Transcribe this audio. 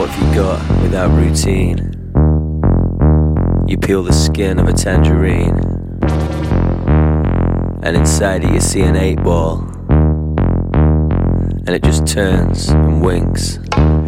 What have you got without routine? You peel the skin of a tangerine, and inside it you see an 8-ball, and it just turns and winks.